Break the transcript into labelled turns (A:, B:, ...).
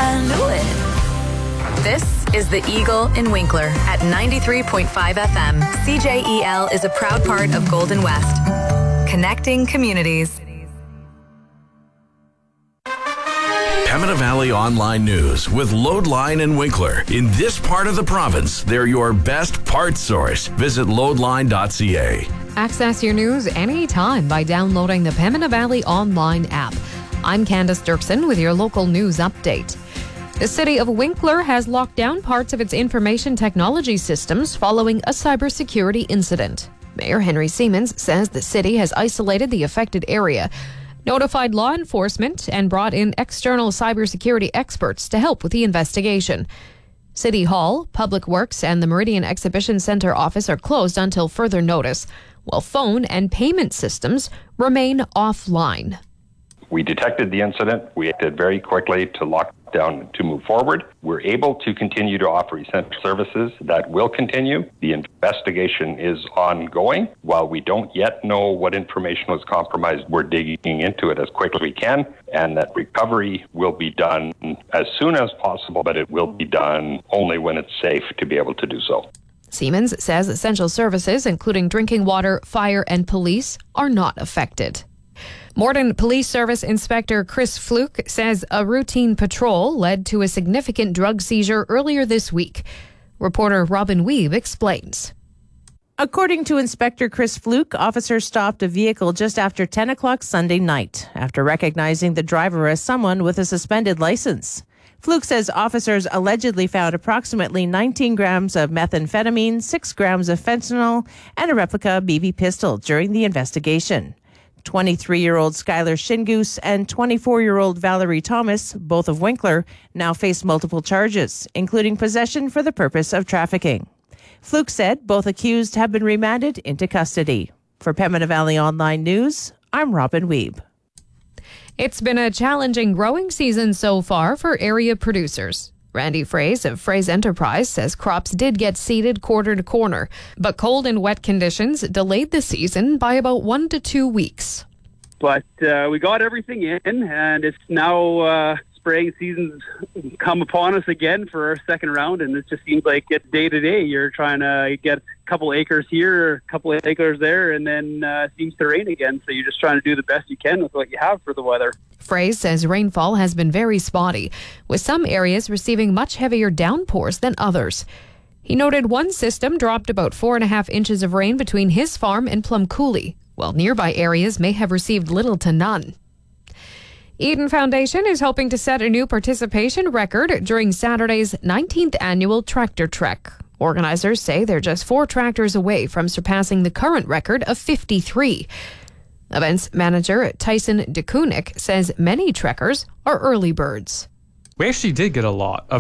A: I knew it. This is the Eagle in Winkler at 93.5 FM. CJEL is a proud part of Golden West, connecting communities.
B: Pembina Valley Online News with Loadline and Winkler. In this part of the province, they're your best parts source. Visit loadline.ca.
C: Access your news anytime by downloading the Pembina Valley Online app. I'm Candace Dirksen with your local news update. The city of Winkler has locked down parts of its information technology systems following a cybersecurity incident. Mayor Henry Siemens says the city has isolated the affected area, notified law enforcement, and brought in external cybersecurity experts to help with the investigation. City Hall, Public Works, and the Meridian Exhibition Centre office are closed until further notice, while phone and payment systems remain offline.
D: We detected the incident. We acted very quickly to lock down to move forward. We're able to continue to offer essential services. That will continue. The investigation is ongoing. While we don't yet know what information was compromised, we're digging into it as quickly as we can, and that recovery will be done as soon as possible, but it will be done only when it's safe to be able to do so.
C: Siemens says essential services, including drinking water, fire, and police, are not affected. Morden Police Service Inspector Chris Fluke says a routine patrol led to a significant drug seizure earlier this week. Reporter Robin Weeb explains.
E: According to Inspector Chris Fluke, officers stopped a vehicle just after 10 o'clock Sunday night after recognizing the driver as someone with a suspended license. Fluke says officers allegedly found approximately 19 grams of methamphetamine, 6 grams of fentanyl, and a replica BB pistol during the investigation. 23-year-old Skylar Shingoose and 24-year-old Valerie Thomas, both of Winkler, now face multiple charges, including possession for the purpose of trafficking. Fluke said both accused have been remanded into custody. For Pembina Valley Online News, I'm Robin Weeb.
C: It's been a challenging growing season so far for area producers. Randy Fraze of Fraze Enterprise says crops did get seeded quarter to corner, but cold and wet conditions delayed the season by about 1 to 2 weeks.
F: But we got everything in, and it's now spraying season's come upon us again for our second round, and it just seems like it's day to day. You're trying to get a couple acres here, a couple of acres there, and then it seems to rain again. So you're just trying to do the best you can with what you have for the weather.
C: Fraze says rainfall has been very spotty, with some areas receiving much heavier downpours than others. He noted one system dropped about 4.5 inches of rain between his farm and Plum Coulee, while nearby areas may have received little to none. Eden Foundation is hoping to set a new participation record during Saturday's 19th annual Tractor Trek. Organizers say they're just 4 tractors away from surpassing the current record of 53. Events manager Tyson DeKunik says many trekkers are early birds.
G: We actually did get a lot of